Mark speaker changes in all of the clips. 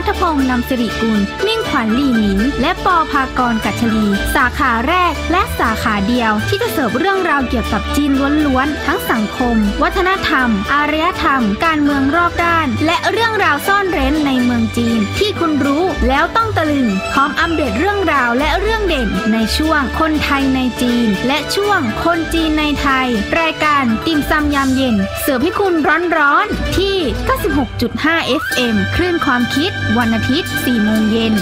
Speaker 1: ทพงษ์นำสิริกุลมิ่งขวัญลีหมินและปอภากรกัชลีสาขาแรกและสาขาเดียวที่จะเสิร์ฟเรื่องราวเกี่ยวกับจีนล้วนๆทั้งสังคมวัฒนธรรมอารยธรรมการเมืองรอบด้านและเรื่องราวซ่อนเร้นในเมืองจีนที่คุณรู้แล้วต้องตะลึงพร้อมอัปเดตเรื่องราวและเรื่องเด่นในช่วงคนไทยในจีนและช่วงคนจีนในไทยรายการติ่มซำยามเย็นเสิร์ฟให้คุณร้อนๆที่ 96.5 FM คลื่นความคิดวันอาทิตย์ 4 โมงเย็น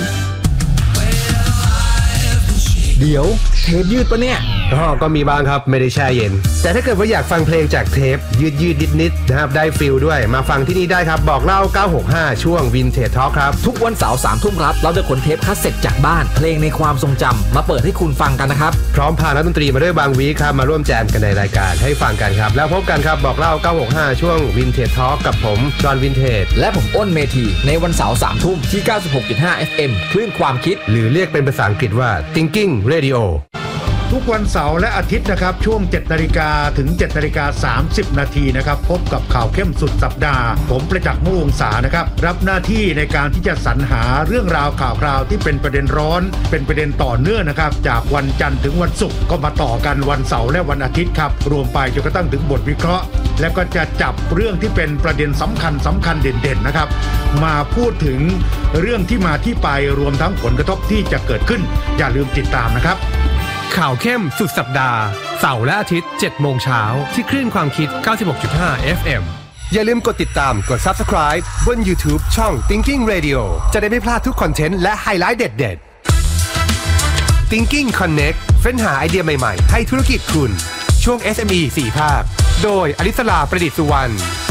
Speaker 2: เดี๋ยวเทปยืดปะเนี่ย
Speaker 3: ก็มีบ้างครับไม่ได้แช่เย็นแต่ถ้าเกิดว่าอยากฟังเพลงจากเทปยืดนิดๆนะครับได้ฟิลด้วยมาฟังที่นี่ได้ครับบอกเล่า965ช่วง Vintage Talk ครับ
Speaker 2: ทุกวันเสาร์ 3 ทุ่มครับเราจะขนเทปคัสเซ็ตจากบ้านเพลงในความทรงจำมาเปิดให้คุณฟังกันนะครับ
Speaker 3: พร้อมพานักดนตรีมาด้วยบางวีคครับมาร่วมแจมกันในรายการให้ฟังกันครับแล้วพบกันครับบอกเล่า965ช่วง Vintage Talk กับผมจอห์นวินเทจ
Speaker 2: และผมอ้นเมธีในวันเสาร์ 3 ทุ่มที่ 96.5 FM คลื่นความคิด
Speaker 3: หรือเรียกเป็นภาษาอังกฤษว่า Thinking Radio
Speaker 4: ทุกวันเสาร์และอาทิตย์นะครับช่วง 7:00 นถึง 7:30 นนะครับพบกับข่าวเข้มสุดสัปดาห์ผมประจักษ์มุ่งวงศานะครับรับหน้าที่ในการที่จะสรรหาเรื่องราวข่าวคราวที่เป็นประเด็นร้อนเป็นประเด็นต่อเนื่องนะครับจากวันจันทร์ถึงวันศุกร์ก็มาต่อกันวันเสาร์และวันอาทิตย์ครับรวมไปจนกระทั่งถึงบทวิเคราะห์และก็จะจับเรื่องที่เป็นประเด็นสำคัญเด่นๆนะครับมาพูดถึงเรื่องที่มาที่ไปรวมทั้งผลกระทบที่จะเกิดขึ้นอย่าลืมติดตามนะครับ
Speaker 3: ข่าวเข้มสุดสัปดาห์เสาร์และอาทิตย์ 7:00 นที่คลื่นความคิด 96.5 FM อย่าลืมกดติดตามกด Subscribe บน YouTube ช่อง Thinking Radio จะได้ไม่พลาดทุกคอนเทนต์และไฮไลท์เด็ดๆ Thinking Connect เฟ้นหาไอเดียใหม่ๆให้ธุรกิจคุณช่วง SME 4 ภาคโดยอลิศราประดิษฐ์สุวรรณ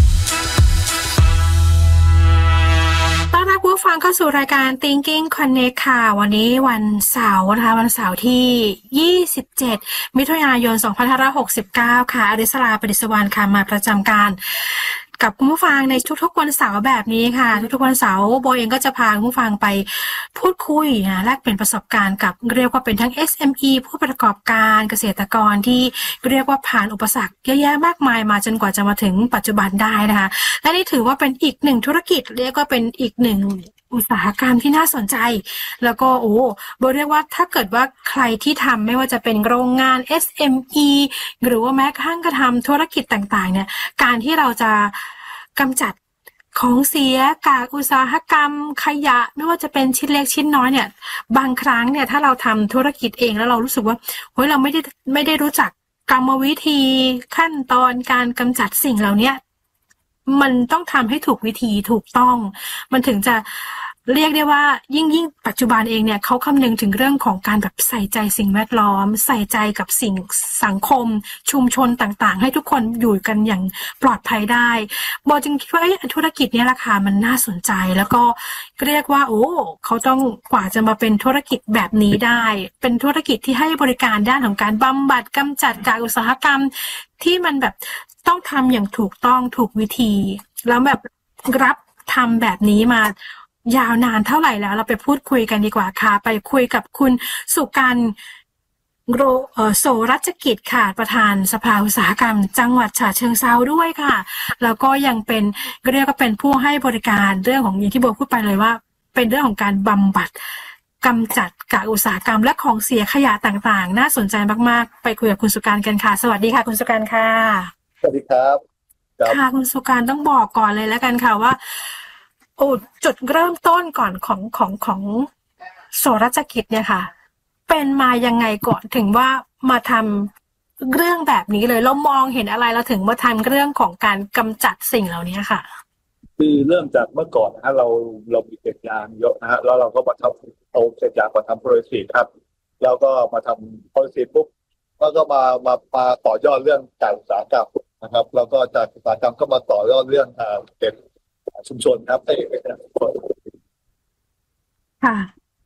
Speaker 5: ฟังเข้าสู่รายการ Thinking Connect ค่ะวันนี้วันเสาร์นะคะวันเสาร์ที่27มิถุนายน2569ค่ะอริศราประดิษฐ์สุวรรณค่ะมาประจำการกับคุณผู้ฟังในทุกๆวันเสาร์แบบนี้ค่ะทุกๆวันเสาร์โบเองก็จะพาคุณผู้ฟังไปพูดคุยนะแลกเปลี่ยนประสบการณ์กับเรียกว่าเป็นทั้ง SME ผู้ประกอบการเกษตรกรที่เรียกว่าผ่านอุปสรรคเยอะแยะมากมายมาจนกว่าจะมาถึงปัจจุบันได้นะคะและนี่ถือว่าเป็นอีกหนึ่งธุรกิจเรียกว่าเป็นอีกหนึ่งอุตสาหกรรมที่น่าสนใจแล้วก็โบเรียกว่าถ้าเกิดว่าใครที่ทำไม่ว่าจะเป็นโรงงาน SME หรือว่าแม้กระทั่งกระทำธุรกิจต่างๆเนี่ยการที่เราจะกำจัดของเสียกากอุตสาหกรรมขยะไม่ว่าจะเป็นชิ้นเล็กชิ้นน้อยเนี่ยบางครั้งเนี่ยถ้าเราทำธุรกิจเองแล้วเรารู้สึกว่าเฮ้ยเราไม่ได้รู้จักกรรมวิธีขั้นตอนการกำจัดสิ่งเหล่านี้มันต้องทำให้ถูกวิธีถูกต้องมันถึงจะเรียกได้ว่ายิ่งปัจจุบันเองเนี่ยเขาคำนึงถึงเรื่องของการแบบใส่ใจสิ่งแวดล้อมใส่ใจกับสิ่งสังคมชุมชนต่างๆให้ทุกคนอยู่กันอย่างปลอดภัยได้โบจึงคิดว่าธุรกิจนี้ราคามันน่าสนใจแล้วก็เรียกว่าเขาต้องกว่าจะมาเป็นธุรกิจแบบนี้ได้เป็นธุรกิจที่ให้บริการด้านของการบำบัดกำจัดกากอุตสาหกรรมที่มันแบบต้องทำอย่างถูกต้องถูกวิธีแล้วแบบรับทำแบบนี้มายาวนานเท่าไหร่แล้วเราไปพูดคุยกันดีกว่าค่ะไปคุยกับคุณสุกันต์โสรัชกิจค่ะประธานสภาอุตสาหกรรมจังหวัดฉะเชิงเทราด้วยค่ะแล้วก็ยังเป็นเรียกว่าเป็นผู้ให้บริการเรื่องของอย่างที่โบพูดไปเลยว่าเป็นเรื่องของการบำบัดกำจัดกากอุตสาหกรรมและของเสียขยะต่างๆน่าสนใจมากๆไปคุยกับคุณสุกันต์กันค่ะสวัสดีค่ะคุณสุกันต์ค่ะ
Speaker 6: สวัสดีครับ
Speaker 5: ค่ะคุณสุกันต์ต้องบอกก่อนเลยแล้วกันค่ะว่าจุดเริ่มต้นก่อนของโสรัชกิจเนี่ยค่ะเป็นมายังไงก่อนถึงว่ามาทำเรื่องแบบนี้เลยเรามองเห็นอะไรเราถึงมาทำเรื่องของการกำจัดสิ่งเหล่านี้ค่ะ
Speaker 6: คือเริ่มจากเมื่อก่อนนะฮะเรามีเศษยางเยอะนะฮะแล้วเราก็มาทำเอาเศษยางมาทำโปรตีนครับแล้วก็มาทำโปรตีนปุ๊บแล้วก็มาต่อยอดเรื่องการอุตสาหกรรมนะครับแล้วก็จากอุตสาหกรรมก็มาต่อยอดเรื่องเป็นชุมชนครับ
Speaker 5: ค่ะ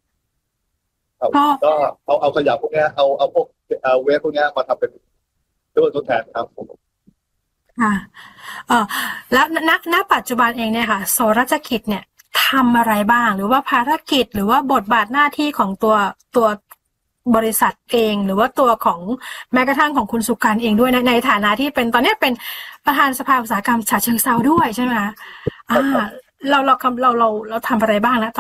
Speaker 6: ก็เอาขยะพวกนี้เอาพวกเวสพวกนี้มาทำเป็นตัวทดแทนครับ
Speaker 5: ค่ะแล้วณปัจจุบันเองเนี่ยค่ะโสรัชกิจเนี่ยทำอะไรบ้างหรือว่าภารกิจหรือว่าบทบาทหน้าที่ของตัวบริษัทเองหรือว่าตัวของแม้กระทั่งของคุณสุกันต์เองด้วยในฐานะที่เป็นตอนนี้เป็นประธานสภาอุตสาหกรรมฉะเชิงเทราด้วยใช่ไหมคะเราทำอะไรบ้างแล้ว